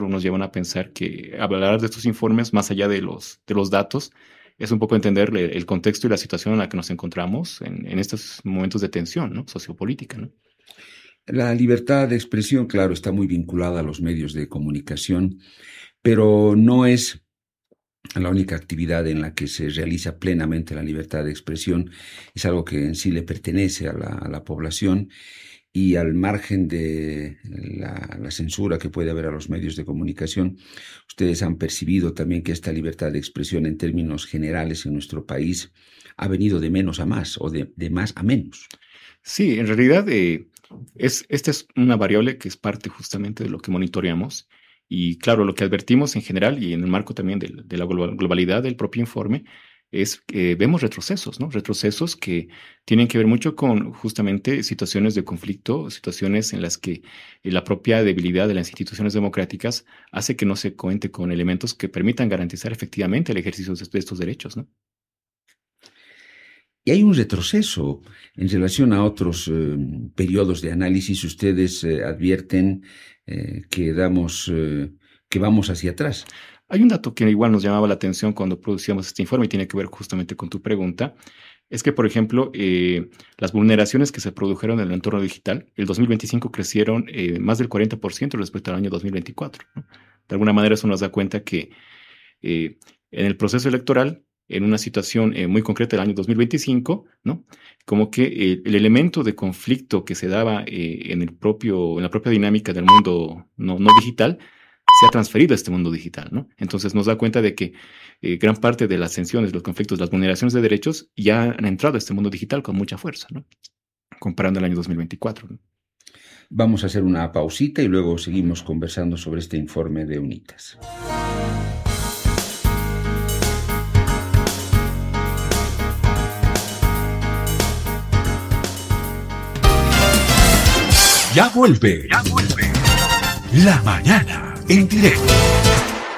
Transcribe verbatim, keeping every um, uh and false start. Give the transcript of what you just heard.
claro, nos llevan a pensar que hablar de estos informes, más allá de los, de los datos, es un poco entender el, el contexto y la situación en la que nos encontramos en, en estos momentos de tensión, ¿no? Sociopolítica, ¿no? La libertad de expresión, claro, está muy vinculada a los medios de comunicación, pero no es la única actividad en la que se realiza plenamente la libertad de expresión. Es algo que en sí le pertenece a la, a la población, y al margen de la, la censura que puede haber a los medios de comunicación, ustedes han percibido también que esta libertad de expresión en términos generales en nuestro país ha venido de menos a más o de, de más a menos. Sí, en realidad eh, es, esta es una variable que es parte justamente de lo que monitoreamos. Y claro, lo que advertimos en general y en el marco también de, de la globalidad del propio informe es que vemos retrocesos, ¿no? Retrocesos que tienen que ver mucho con justamente situaciones de conflicto, situaciones en las que la propia debilidad de las instituciones democráticas hace que no se cuente con elementos que permitan garantizar efectivamente el ejercicio de estos derechos, ¿no? Y hay un retroceso en relación a otros eh, periodos de análisis. Ustedes eh, advierten eh, que damos, eh, que vamos hacia atrás. Hay un dato que igual nos llamaba la atención cuando producíamos este informe y tiene que ver justamente con tu pregunta. Es que, por ejemplo, eh, las vulneraciones que se produjeron en el entorno digital, el dos mil veinticinco crecieron eh, más del cuarenta por ciento respecto al año dos mil veinticuatro, ¿no? De alguna manera eso nos da cuenta que eh, en el proceso electoral, en una situación eh, muy concreta del año dos mil veinticinco, ¿no? Como que eh, el elemento de conflicto que se daba eh, en, el propio, en la propia dinámica del mundo no, no digital se ha transferido a este mundo digital, ¿no? Entonces nos da cuenta de que eh, gran parte de las tensiones, los conflictos, las vulneraciones de derechos ya han entrado a este mundo digital con mucha fuerza, ¿no? Comparando el año dos mil veinticuatro, ¿no? Vamos a hacer una pausita y luego seguimos conversando sobre este informe de UNITAS. Ya vuelve, ya vuelve. La mañana en directo.